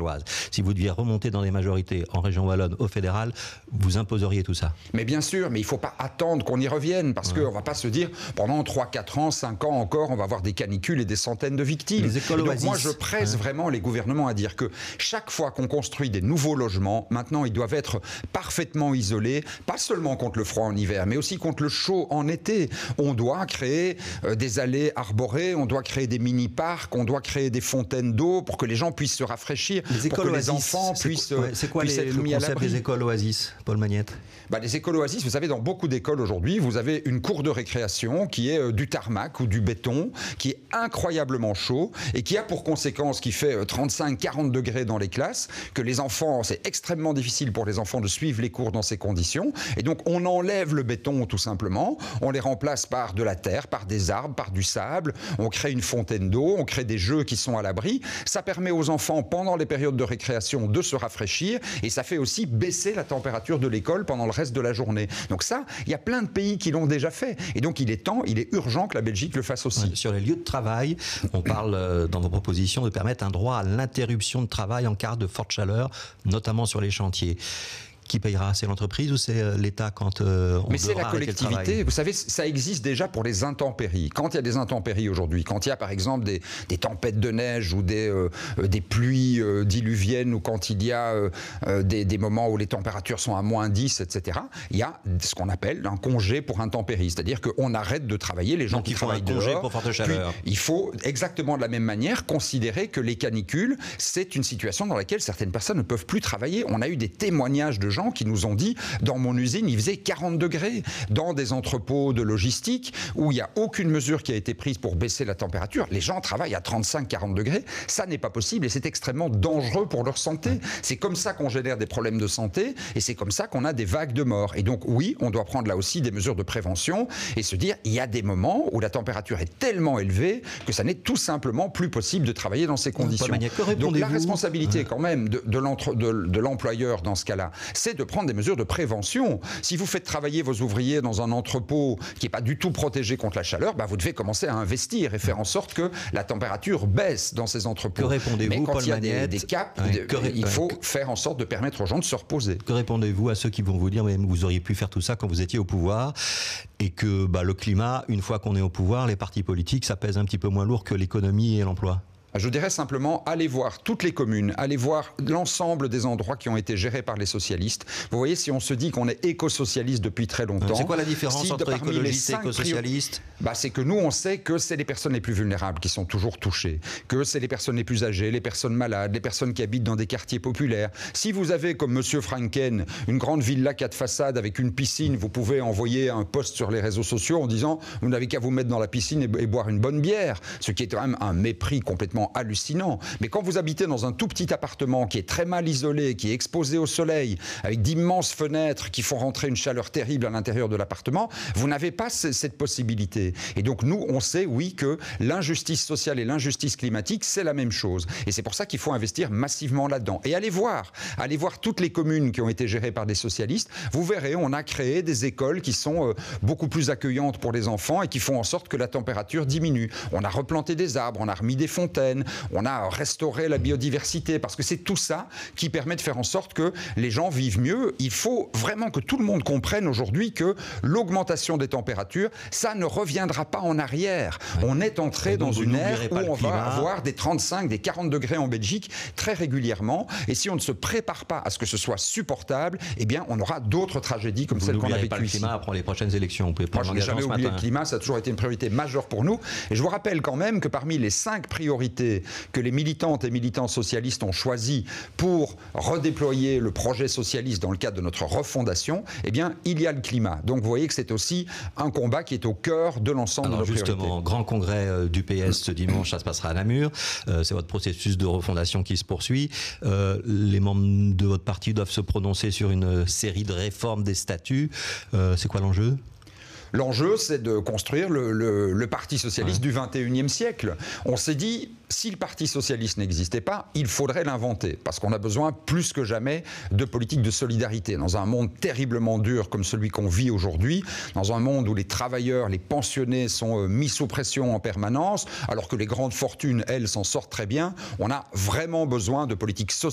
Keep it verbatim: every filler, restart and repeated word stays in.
bruxelloise. Si vous deviez remonter dans les majorités en région wallonne au fédéral, vous imposeriez tout ça? Mais bien sûr, mais il ne faut pas attendre qu'on y revienne, parce ouais. qu'on ne va pas se dire pendant trois, quatre ans, cinq ans encore, on va avoir des canicules et des centaines de victimes. Les écoles donc oasis. Moi, je presse ouais. vraiment les gouvernements à dire que chaque fois qu'on construit des nouveaux logements, maintenant, ils doivent être parfaitement isolés, pas seulement contre le froid en hiver, mais aussi contre le chaud en été. On doit créer euh, des allées arborées, on doit créer des mini-parcs, on doit créer des fontaines d'eau pour que les gens puissent se rafraîchir, les pour que oasis, les enfants puissent, ouais, c'est quoi puissent les, être le mis à concept l'abri. des écoles oasis, Paul Magnette? Bah, les écoles oasis, vous savez, dans beaucoup d'écoles aujourd'hui, vous avez une cour de récréation qui est euh, du tarmac ou du béton, qui est incroyablement chaud et qui a pour conséquence, qui fait euh, trente-cinq à quarante degrés dans les classes, que les enfants, c'est extrêmement difficile pour les enfants de suivre les cours dans ces conditions. Et donc, on enlève le béton tout simplement, on les remplace par de la terre, par des arbres, par du sable, on crée une fontaine d'eau, on crée des jeux qui sont à l'abri. Ça permet aux enfants, pendant les périodes de récréation, de se rafraîchir et ça fait aussi baisser la température de l'école pendant le reste de la journée. Donc ça, il y a plein de pays qui l'ont déjà fait. Et donc, il est temps, il est urgent que la Belgique le fasse aussi. Ouais, sur les lieux de travail, on parle euh, dans vos propositions de permettre un droit à l'interruption de travail en cas de forte chaleur, notamment sur les chantiers. Qui payera? C'est l'entreprise ou c'est l'État quand euh, on Mais c'est la collectivité. Le Vous savez, ça existe déjà pour les intempéries. Quand il y a des intempéries aujourd'hui, quand il y a par exemple des, des tempêtes de neige ou des, euh, des pluies euh, diluviennes ou quand il y a euh, des, des moments où les températures sont à moins dix, et cetera, il y a ce qu'on appelle un congé pour intempéries. C'est-à-dire qu'on arrête de travailler, les gens Donc qui il faut travaillent un congé dehors, pour forte chaleur. Il faut exactement de la même manière considérer que les canicules, c'est une situation dans laquelle certaines personnes ne peuvent plus travailler. On a eu des témoignages de gens qui nous ont dit, dans mon usine, il faisait quarante degrés. Dans des entrepôts de logistique où il n'y a aucune mesure qui a été prise pour baisser la température, les gens travaillent à trente-cinq à quarante degrés. Ça n'est pas possible et c'est extrêmement dangereux pour leur santé. C'est comme ça qu'on génère des problèmes de santé et c'est comme ça qu'on a des vagues de morts. Et donc oui, on doit prendre là aussi des mesures de prévention et se dire, il y a des moments où la température est tellement élevée que ça n'est tout simplement plus possible de travailler dans ces conditions. Donc la responsabilité quand même de, de, de, de l'employeur dans ce cas-là, c'est de prendre des mesures de prévention. Si vous faites travailler vos ouvriers dans un entrepôt qui n'est pas du tout protégé contre la chaleur, bah vous devez commencer à investir et faire en sorte que la température baisse dans ces entrepôts. Que répondez-vous, Mais quand Paul il y a Magnette, des, des caps, ouais, de, il faut faire en sorte de permettre aux gens de se reposer. Que répondez-vous à ceux qui vont vous dire mais vous auriez pu faire tout ça quand vous étiez au pouvoir et que bah, le climat, une fois qu'on est au pouvoir, les partis politiques, ça pèse un petit peu moins lourd que l'économie et l'emploi? Je dirais simplement, allez voir toutes les communes, allez voir l'ensemble des endroits qui ont été gérés par les socialistes. Vous voyez, si on se dit qu'on est éco-socialiste depuis très longtemps... C'est quoi la différence si entre écologistes et éco-socialistes? Bah, c'est que nous, on sait que c'est les personnes les plus vulnérables qui sont toujours touchées, que c'est les personnes les plus âgées, les personnes malades, les personnes qui habitent dans des quartiers populaires. Si vous avez, comme Monsieur Franken, une grande villa quatre façades avec une piscine, vous pouvez envoyer un post sur les réseaux sociaux en disant « vous n'avez qu'à vous mettre dans la piscine et, et boire une bonne bière », ce qui est quand même un mépris complètement hallucinant. Mais quand vous habitez dans un tout petit appartement qui est très mal isolé, qui est exposé au soleil, avec d'immenses fenêtres qui font rentrer une chaleur terrible à l'intérieur de l'appartement, vous n'avez pas cette possibilité. Et donc nous, on sait, oui, que l'injustice sociale et l'injustice climatique, c'est la même chose. Et c'est pour ça qu'il faut investir massivement là-dedans. Et allez voir, allez voir toutes les communes qui ont été gérées par des socialistes. Vous verrez, on a créé des écoles qui sont euh, beaucoup plus accueillantes pour les enfants et qui font en sorte que la température diminue. On a replanté des arbres, on a remis des fontaines, on a restauré la biodiversité, parce que c'est tout ça qui permet de faire en sorte que les gens vivent mieux. Il faut vraiment que tout le monde comprenne aujourd'hui que l'augmentation des températures, ça ne reviendra pas en arrière. Ouais. On est entré dans une ère où on va avoir des trente-cinq, des quarante degrés en Belgique très régulièrement, et si on ne se prépare pas à ce que ce soit supportable, eh bien on aura d'autres tragédies comme celles qu'on a vécues ici. Vous n'oublierez pas le climat après les prochaines élections. Vous pouvez Moi, je n'ai jamais oublié le climat, ça a toujours été une priorité majeure pour nous. Et je vous rappelle quand même que parmi les cinq priorités que les militantes et militants socialistes ont choisi pour redéployer le projet socialiste dans le cadre de notre refondation, eh bien, il y a le climat. Donc, vous voyez que c'est aussi un combat qui est au cœur de l'ensemble de nos priorités. Justement, grand congrès euh, du P S ce dimanche, ça se passera à Namur. Euh, c'est votre processus de refondation qui se poursuit. Euh, les membres de votre parti doivent se prononcer sur une série de réformes des statuts. Euh, c'est quoi l'enjeu ? L'enjeu, c'est de construire le, le, le Parti socialiste ouais. du vingt et unième siècle. On s'est dit, si le Parti socialiste n'existait pas, il faudrait l'inventer, parce qu'on a besoin plus que jamais de politique de solidarité. Dans un monde terriblement dur comme celui qu'on vit aujourd'hui, dans un monde où les travailleurs, les pensionnés sont mis sous pression en permanence, alors que les grandes fortunes, elles, s'en sortent très bien, on a vraiment besoin de politiques sociales